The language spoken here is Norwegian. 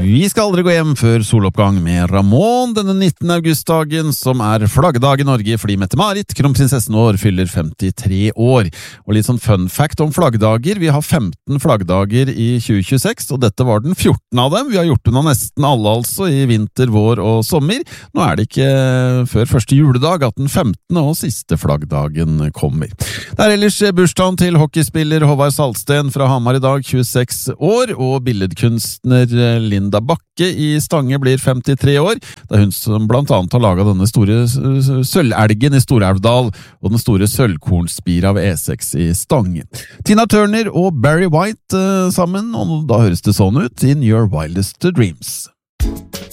Vi skal aldri gå hjem før soloppgang med Ramón denne 19. augustdagen, som flaggdag i Norge fordi Mette-Marit, kronprinsessen vår, fyller 53 år. Og litt sånn fun fact om flaggdager, vi har 15 flaggdager i 2026, og dette var den 14. av dem. Vi har gjort unna nesten alle altså i vinter, vår og sommer. Nå det ikke før første juledag at den 15. og siste flaggdagen kommer. Det ellers bursdagen til hockeyspiller Håvard Salsten fra Hamar i dag, 26 år, og billedkunstner Linda Bakke i Stange blir 53 år. Det hun som blant annet har laget denne store sølvelgen i Storelvdal og den store sølvkornspira ved E6 i Stange. Tina Turner og Barry White sammen, og da høres det sånn ut, In Your Wildest Dreams.